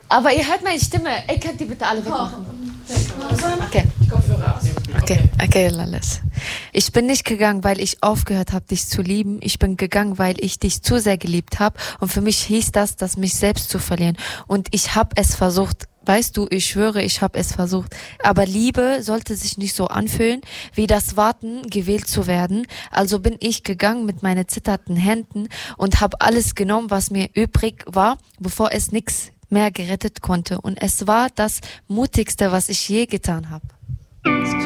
Aber ihr hört meine Stimme. Ey, könnt ihr bitte alle wegmachen? Okay. Okay, Lalles. Ich bin nicht gegangen, weil ich aufgehört habe, dich zu lieben. Ich bin gegangen, weil ich dich zu sehr geliebt habe. Und für mich hieß das, mich selbst zu verlieren. Und ich habe es versucht. Weißt du, ich schwöre, ich habe es versucht. Aber Liebe sollte sich nicht so anfühlen, wie das Warten, gewählt zu werden. Also bin ich gegangen mit meinen zitternden Händen und habe alles genommen, was mir übrig war, bevor es nichts mehr gerettet konnte. Und es war das Mutigste, was ich je getan habe.